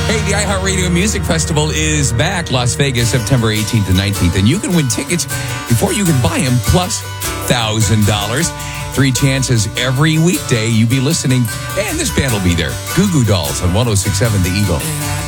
Hey, the iHeartRadio Music Festival is back, Las Vegas, September 18th and 19th. And you can win tickets before you can buy them, plus $1,000. 3 chances every weekday. You be listening, and this band will be there. Goo Goo Dolls on 106.7 The Eagle.